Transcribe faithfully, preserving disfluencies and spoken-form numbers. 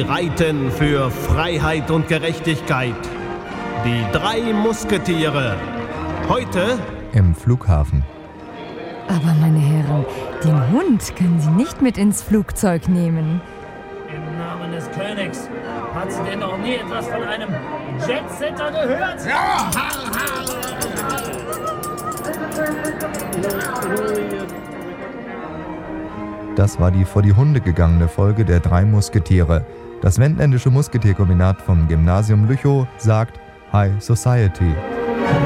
reiten für Freiheit und Gerechtigkeit. Die drei Musketiere. Heute im Flughafen. Aber meine Herren, den Hund können Sie nicht mit ins Flugzeug nehmen. Im Namen des Königs. Hat sie denn noch nie etwas von einem Jetsetter gehört? Ja! Das war die vor die Hunde gegangene Folge der drei Musketiere. Das wendländische Musketierkombinat vom Gymnasium Lüchow sagt High Society.